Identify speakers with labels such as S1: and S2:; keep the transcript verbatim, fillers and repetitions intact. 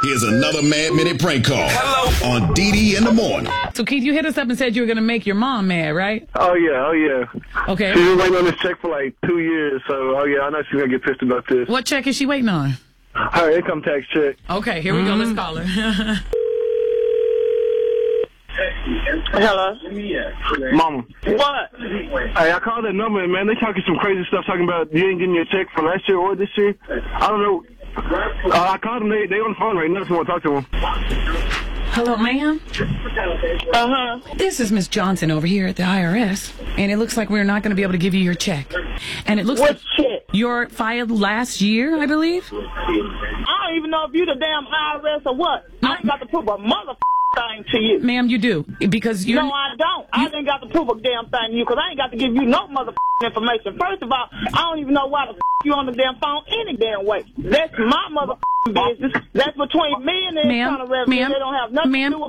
S1: Here's another Mad Minute prank call on D D in the morning.
S2: So, Keith, you hit us up and said you were going to make your mom mad, right?
S3: Oh, yeah, oh, yeah.
S2: Okay.
S3: She's been waiting on this check for like two years, so, oh, yeah, I know she's going to get pissed about this.
S2: What check is she waiting on?
S3: Her income tax check.
S2: Okay, here we
S3: mm-hmm.
S2: go. Let's call her.
S4: Hello?
S3: Mama.
S4: What?
S3: Hey, I called that number, and, man, they talking some crazy stuff, talking about you ain't getting your check for last year or this year. I don't know. Uh, I called them. They, they on the phone right now, so I want to talk to them.
S2: Hello, ma'am?
S4: Uh-huh.
S2: This is Miss Johnson over here at the I R S, and it looks like we're not going to be able to give you your check. And it looks
S4: what
S2: like
S4: check?
S2: You're filed last year, I believe.
S4: I don't even know if you the damn I R S or what. I ain't got to prove a mother thing to you.
S2: Ma'am, you do, because you.
S4: No, I don't. I ain't got to prove a damn thing to you, because I ain't got to give you no mother information. First of all, I don't even know why the you on the damn phone any damn way. That's my mother business. That's between me and the
S2: ma'am,
S4: county revenue. They don't have nothing to do with